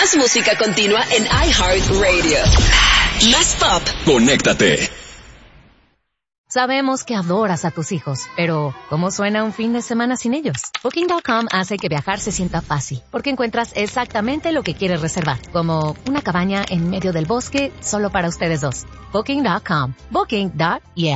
Más música continua en iHeartRadio. Más pop. Conéctate. Sabemos que adoras a tus hijos, pero ¿cómo suena un fin de semana sin ellos? Booking.com hace que viajar se sienta fácil, porque encuentras exactamente lo que quieres reservar, como una cabaña en medio del bosque solo para ustedes dos. Booking.com. Booking.yeah.